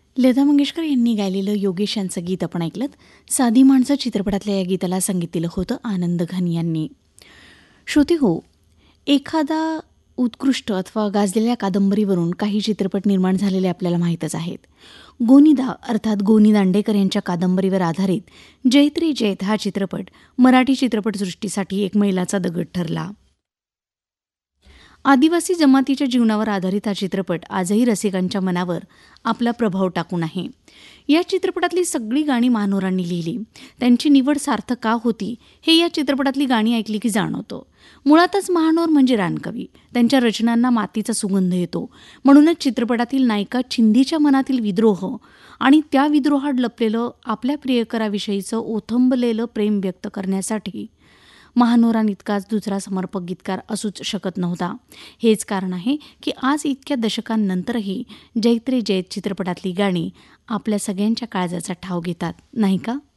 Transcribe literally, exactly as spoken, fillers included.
लता मंगेशकर यांनी गायलेलं योगेश यांचं गीत आपण ऐकलं. साधी माणसं चित्रपटातल्या या गीताला संगीत दिलं होतं आनंद घन यांनी. श्रोते हो, एखादा उत्कृष्ट अथवा गाजलेल्या कादंबरीवरून काही चित्रपट निर्माण झालेले आपल्याला माहीतच आहेत. गोनीदा अर्थात गोनी दांडेकर यांच्या कादंबरीवर आधारित जैत रे जैत हा चित्रपट मराठी चित्रपटसृष्टीसाठी एक मैलाचा दगड ठरला. आदिवासी जमातीच्या जीवनावर आधारित हा चित्रपट आजही रसिकांच्या मनावर आपला प्रभाव टाकून आहे. या चित्रपटातली सगळी गाणी महानोरांनी लिहिली. त्यांची निवड सार्थक का होती हे या चित्रपटातली गाणी ऐकली की जाणवतं. मुळातच महानोर म्हणजे रानकवी. त्यांच्या रचनांना मातीचा सुगंध येतो. म्हणूनच चित्रपटातील नायिका चिंदीच्या मनातील विद्रोह आणि त्या विद्रोहात लपलेलं आपल्या प्रियकराविषयीचं ओथंबलेलं प्रेम व्यक्त करण्यासाठी महानोरांइतकाच दुसरा समर्पक गीतकार असूच शकत नव्हता. हेच कारण आहे की आज इतक्या दशकांनंतरही जैत रे जैत चित्रपटातली गाणी आपल्या सगळ्यांच्या काळजाचा ठाव घेतात, नाही का?